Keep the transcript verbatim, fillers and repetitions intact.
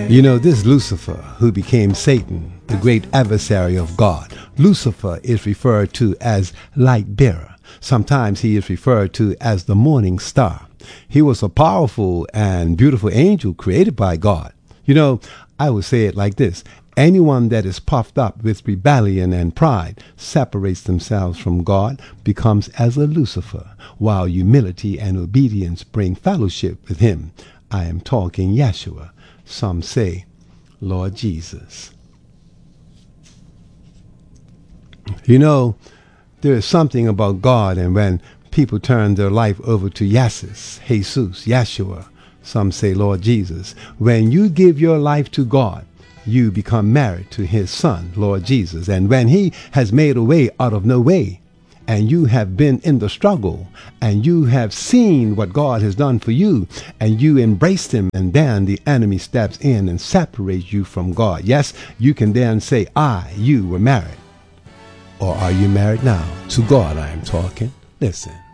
You know, this Lucifer, who became Satan, the great adversary of God, Lucifer is referred to as light bearer. Sometimes he is referred to as the morning star. He was a powerful and beautiful angel created by God. You know, I would say it like this. Anyone that is puffed up with rebellion and pride separates themselves from God, becomes as a Lucifer, while humility and obedience bring fellowship with him. I am talking Yeshua. Some say, Lord Jesus. You know, there is something about God, and when people turn their life over to Yasis, Jesus, Yeshua, some say Lord Jesus, when you give your life to God, you become married to his son, Lord Jesus. And when he has made a way out of no way, and you have been in the struggle, and you have seen what God has done for you, and you embraced him, and then the enemy steps in and separates you from God. Yes, you can then say, I, you were married. Or are you married now? To God I am talking. Listen.